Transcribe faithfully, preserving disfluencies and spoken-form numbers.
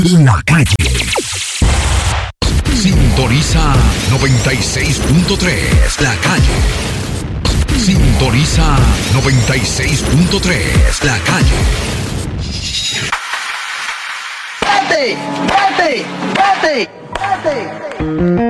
La Calle. Sintoniza noventa y seis punto tres. La Calle. Sintoniza noventa y seis punto tres. La Calle. ¡Vete! ¡Vete! ¡Vete! ¡Vete!